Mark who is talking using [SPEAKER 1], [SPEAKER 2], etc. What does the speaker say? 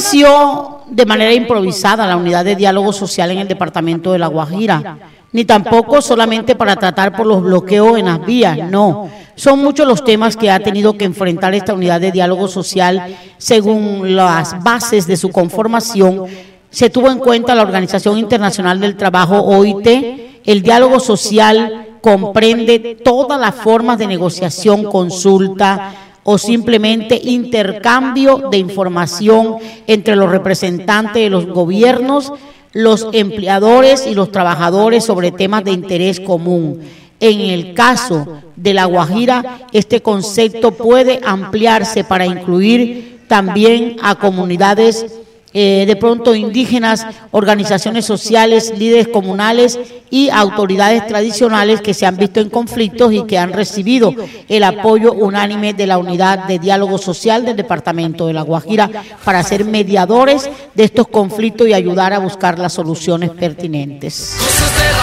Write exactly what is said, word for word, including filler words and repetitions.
[SPEAKER 1] nació de manera improvisada la unidad de diálogo social en el departamento de La Guajira, ni tampoco solamente para tratar por los bloqueos en las vías, no. Son muchos los temas que ha tenido que enfrentar esta unidad de diálogo social. Según las bases de su conformación, se tuvo en cuenta la Organización Internacional del Trabajo, O I T. El diálogo social comprende todas las formas de negociación, consulta o simplemente intercambio de información entre los representantes de los gobiernos, los empleadores y los trabajadores sobre temas de interés común. En el caso de La Guajira, este concepto puede ampliarse para incluir también a comunidades eh, de pronto indígenas, organizaciones sociales, líderes comunales y autoridades tradicionales que se han visto en conflictos y que han recibido el apoyo unánime de la unidad de diálogo social del departamento de La Guajira para ser mediadores de estos conflictos y ayudar a buscar las soluciones pertinentes.